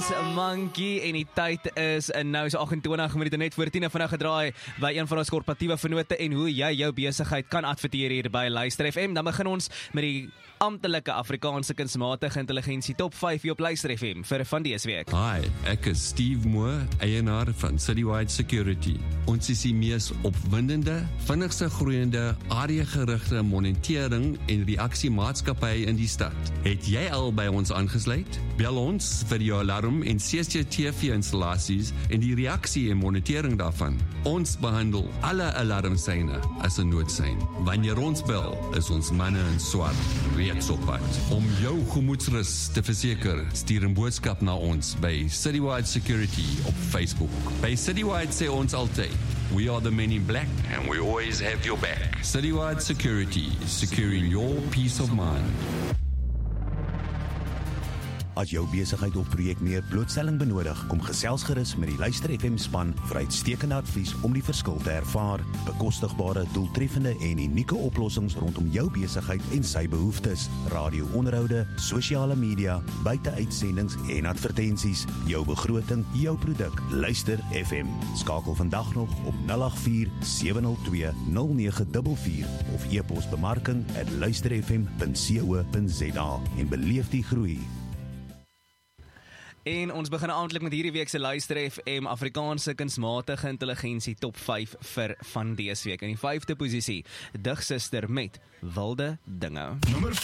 Monkey en die tyd is nou so 28 minute net voor 10 vandag gedraai by een van ons korporatiewe vennote en hoe jy jou besigheid kan adverteer hier by Luister FM. Dan begin ons met die amptelike Afrikaanse kunsmatige intelligensie top 5 hier op Luister FM vir van dese week. Hi, ek is Steve Moore, eienaar van Citywide Security. Ons is die mees opwindende, vinnigste groeiende, areagerigte monitering en reaksiemaatskappy in die stad. Het jy al by ons aangesluit? Bel ons vir jou alarm en CCTV-installasies en die reaksie en monitering daarvan. Ons behandel alle alarmsyne as 'n noodsein. Wanneer ons bel, is ons manne in swart reeds op pad. Om jou gemoedsrus te verseker, stuur 'n boodskap na ons by Citywide Security op Facebook. By Citywide sê ons altyd, we are the men in black and we always have your back. Citywide Security, securing your peace of mind. As jou besigheid of projek meer blootstelling benodig, kom gesels gerus met die Luister FM span vir uitstekende advies om die verskil te ervaar, bekostigbare, doeltreffende en unieke oplossings rondom jou besigheid en sy behoeftes, radio-onderhoude, sosiale media, buiteuitsendings en advertensies, jou begroting, jou produk, Luister FM. Skakel vandag nog op 084-702-0944 of e-pos bemarking@luisterfm.co.za en beleef die groei. En ons begin amptelik met hierdie week se Luister FM Afrikaanse kunsmatige intelligensie top 5 vir van dese week. In die 5de posisie, Dig Suster met Wilde Dinge.